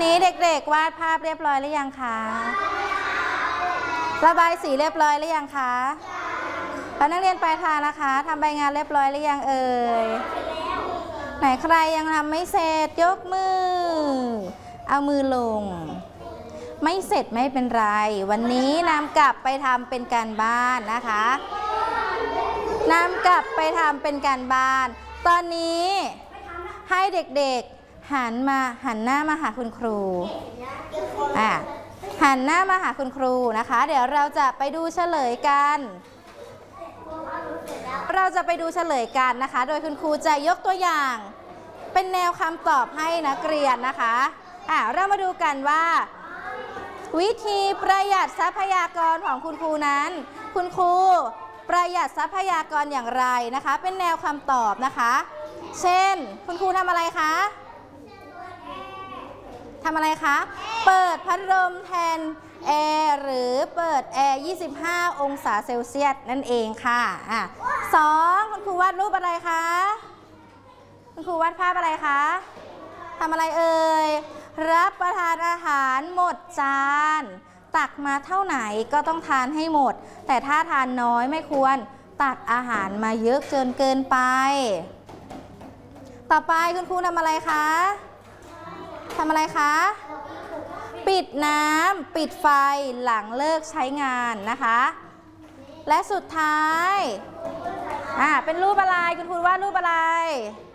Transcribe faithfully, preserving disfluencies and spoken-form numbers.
นี้เด็กๆวาดภาพเรียบร้อยหรือยังคะระบายสีเรียบร้อยหรือยังคะแล้วนักเรียนปลายทางนะคะทำใบงานเรียบร้อยหรือยังเอ่ยไหนใครยังทำไม่เสร็จยกมือเอามือลงไม่เสร็จไม่เป็นไรวันนี้นำกลับไปทำเป็นการบ้านนะคะนำกลับไปทำเป็นการบ้านตอนนี้ให้เด็กๆหันมาหันหน้ามาหาคุณครูอ่ะหันหน้ามาหาคุณครูนะคะเดี๋ยวเราจะไปดูเฉลยกันเราจะไปดูเฉลยกันนะคะโดยคุณครูจะยกตัวอย่างเป็นแนวคำตอบให้นักเรียนนะคะอ่ะเรามาดูกันว่าวิธีประหยัดทรัพยากรของคุณครูนั้นคุณครูประหยัดทรัพยากรอย่างไรนะคะเป็นแนวคำตอบนะคะเช่นคุณครูทำอะไรคะทำอะไรคะเปิดพัดลมแทนแอร์หรือเปิดแอร์ยี่สิบห้าองศาเซลเซียสนั่นเองค่ะอ่ะสองคุณครูวาดรูปอะไรคะคุณครูวาดภาพอะไรคะทำอะไรเอ่ยรับประทานอาหารหมดจานตักมาเท่าไหนก็ต้องทานให้หมดแต่ถ้าทานน้อยไม่ควรตักอาหารมาเยอะเกินเกินไปต่อไปคุณครูทำอะไรคะทำอะไรคะปิดน้ำปิดไฟหลังเลิกใช้งานนะคะและสุดท้ายอ่าเป็นรูปอะไรคุณครูวาดรูปอะไร